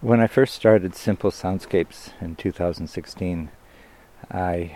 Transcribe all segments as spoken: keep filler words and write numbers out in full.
When I first started Simple Soundscapes in two thousand sixteen, I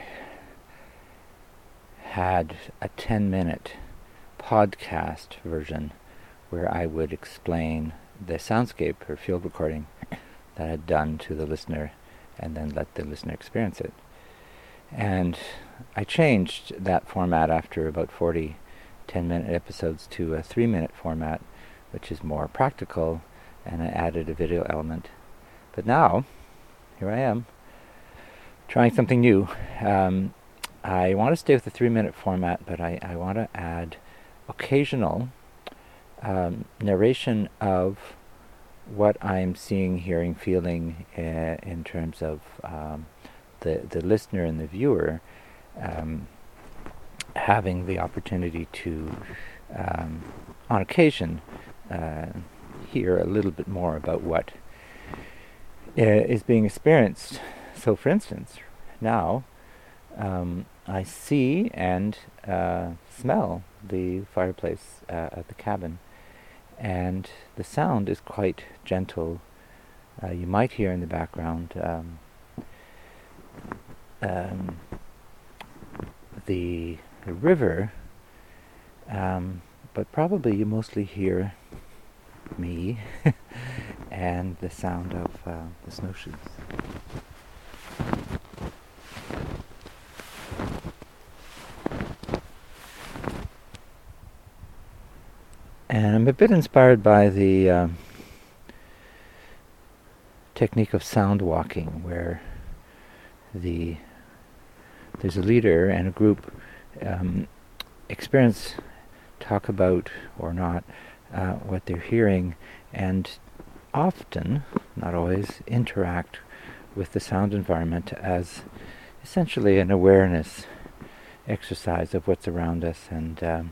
had a ten-minute podcast version where I would explain the soundscape or field recording that I had done to the listener and then let the listener experience it. And I changed that format after about forty ten-minute episodes to a three-minute format, which is more practical, and I added a video element. But now, here I am, trying something new. Um, I want to stay with the three-minute format, but I, I want to add occasional um, narration of what I'm seeing, hearing, feeling uh, in terms of um, the, the listener and the viewer um, having the opportunity to, um, on occasion, uh, hear a little bit more about what uh, is being experienced. So, for instance, now um, I see and uh, smell the fireplace uh, at the cabin, and the sound is quite gentle. Uh, you might hear in the background um, um, the, the river, um, but probably you mostly hear me and the sound of uh, the snowshoes. And I'm a bit inspired by the um, technique of sound walking, where the there's a leader and a group um, experience, talk about or not uh, what they're hearing, and often, not always, interact with the sound environment as essentially an awareness exercise of what's around us and um,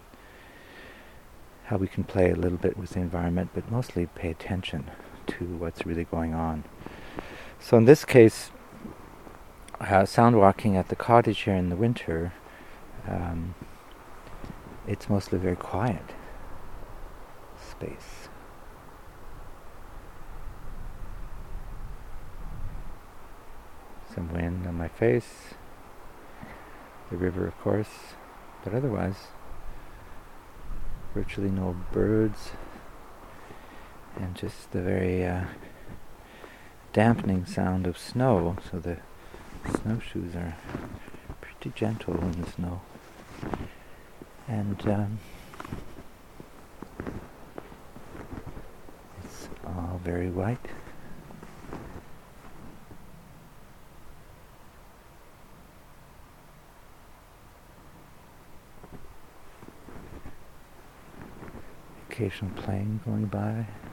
how we can play a little bit with the environment, but mostly pay attention to what's really going on. So in this case, uh, sound walking at the cottage here in the winter, um, it's mostly very quiet space. Some wind on my face, the river of course, but otherwise virtually no birds, and just the very uh, dampening sound of snow, so the snowshoes are pretty gentle in the snow. And um, it's all very white. Occasional plane going by.